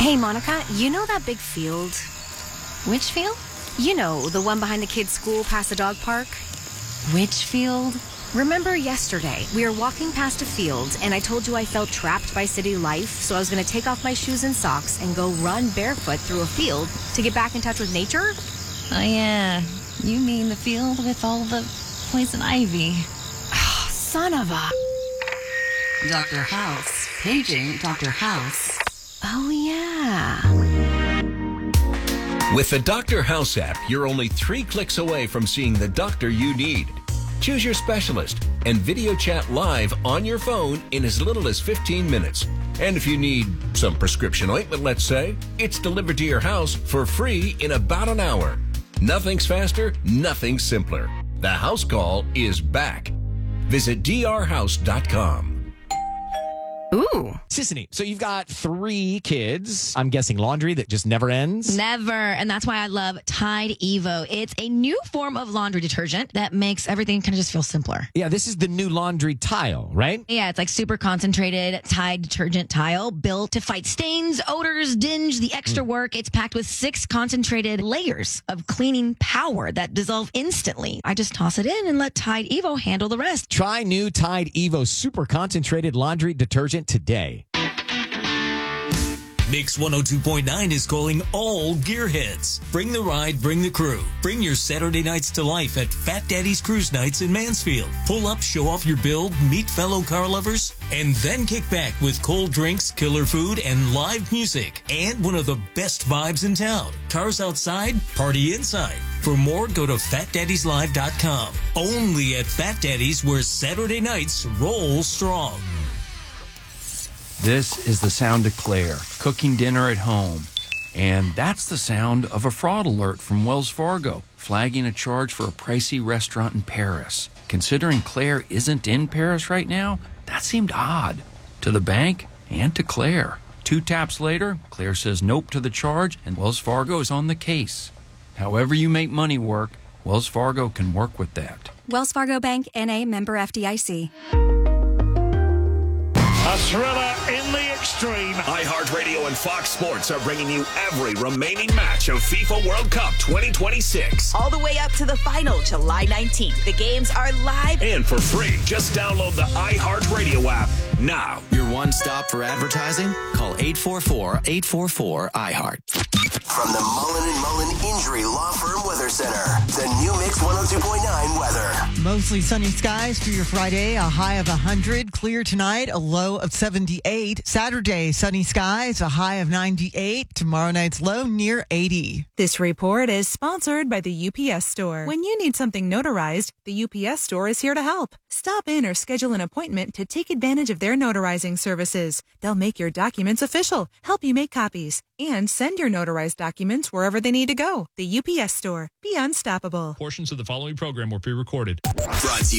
Hey, Monica, you know that big field? Which field? You know, the one behind the kids' school past the dog park? Which field? Remember yesterday, we were walking past a field, and I told you I felt trapped by city life, so I was going to take off my shoes and socks and go run barefoot through a field to get back in touch with nature? Oh, yeah. You mean the field with all the poison ivy. Oh, son of a... Dr. House. Paging Dr. House. Oh, yeah. With the Dr. House app, you're only 3 clicks away from seeing the doctor you need. Choose your specialist and video chat live on your phone in as little as 15 minutes. And if you need some prescription ointment, let's say, it's delivered to your house for free in about an hour. Nothing's faster, nothing's simpler. The house call is back. Visit drhouse.com. Ooh. Sissany, so you've got 3 kids. I'm guessing laundry that just never ends. Never. And that's why I love Tide Evo. It's a new form of laundry detergent that makes everything kind of just feel simpler. Yeah, this is the new laundry tile, right? Yeah, it's like super concentrated Tide detergent tile built to fight stains, odors, dinge, the extra work. It's packed with 6 concentrated layers of cleaning power that dissolve instantly. I just toss it in and let Tide Evo handle the rest. Try new Tide Evo super concentrated laundry detergent today. Mix 102.9 is calling all gearheads. Bring the ride, bring the crew. Bring your Saturday nights to life at Fat Daddy's Cruise Nights in Mansfield. Pull up, show off your build, meet fellow car lovers, and then kick back with cold drinks, killer food, and live music. And one of the best vibes in town. Cars outside, party inside. For more, go to FatDaddy'sLive.com. Only at Fat Daddy's, where Saturday nights roll strong. This is the sound of Claire, cooking dinner at home. And that's the sound of a fraud alert from Wells Fargo, flagging a charge for a pricey restaurant in Paris. Considering Claire isn't in Paris right now, that seemed odd. To the bank and to Claire. 2 taps later, Claire says nope to the charge, and Wells Fargo is on the case. However you make money work, Wells Fargo can work with that. Wells Fargo Bank, N.A., member FDIC. A thriller in the extreme. iHeartRadio and Fox Sports are bringing you every remaining match of FIFA World Cup 2026. All the way up to the final, July 19th. The games are live and for free. Just download the iHeartRadio app now. Your one stop for advertising? Call 844-844-iHeart. From the Mullen & Mullen Injury Law Firm Weather Center, the new Mix 102.9 weather. Mostly sunny skies for your Friday, a high of 100. Clear tonight, a low of 78. Saturday, sunny skies, a high of 98. Tomorrow night's low near 80. This report is sponsored by the UPS Store. When you need something notarized, the UPS Store is here to help. Stop in or schedule an appointment to take advantage of their notarizing services. They'll make your documents official, help you make copies, and send your notarized documents wherever they need to go. The UPS Store. Be unstoppable. Portions of the following program were pre-recorded. Brought to you